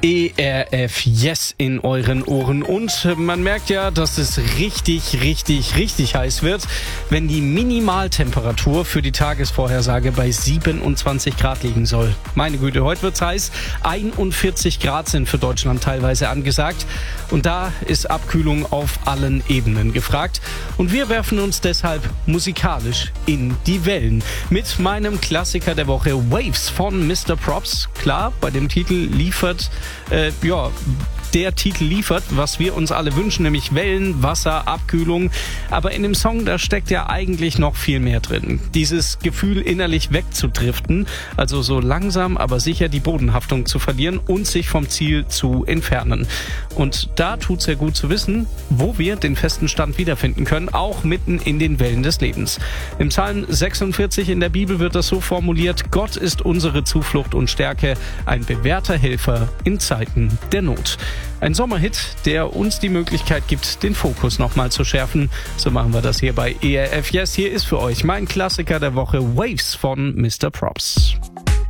ERF Yes in euren Ohren und man merkt ja, dass es richtig heiß wird, wenn die Minimaltemperatur für die Tagesvorhersage bei 27 Grad liegen soll. Meine Güte, heute wird's heiß. 41 Grad sind für Deutschland teilweise angesagt und da ist Abkühlung auf allen Ebenen gefragt und wir werfen uns deshalb musikalisch in die Wellen mit meinem Klassiker der Woche Waves von Mr. Props. Klar, bei dem Titel liefert der Titel liefert, was wir uns alle wünschen, nämlich Wellen, Wasser, Abkühlung. Aber in dem Song, da steckt ja eigentlich noch viel mehr drin. Dieses Gefühl, innerlich wegzudriften, also so langsam, aber sicher die Bodenhaftung zu verlieren und sich vom Ziel zu entfernen. Und da tut's ja gut zu wissen, wo wir den festen Stand wiederfinden können, auch mitten in den Wellen des Lebens. Im Psalm 46 in der Bibel wird das so formuliert: Gott ist unsere Zuflucht und Stärke, ein bewährter Helfer in Zeiten der Not. Ein Sommerhit, der uns die Möglichkeit gibt, den Fokus nochmal zu schärfen. So machen wir das hier bei ERF Yes. Hier ist für euch mein Klassiker der Woche Waves von Mr. Props.